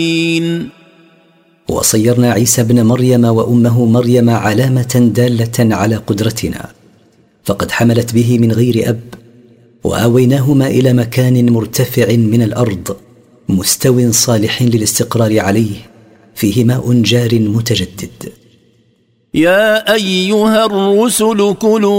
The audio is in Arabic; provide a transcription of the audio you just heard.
وصيرنا عيسى ابن مريم وأمه مريم علامة دالة على قدرتنا، فقد حملت به من غير أب، وآويناهما إلى مكان مرتفع من الأرض مستو صالح للاستقرار عليه، فيه ماء جار متجدد. يا أيها الرسل كلوا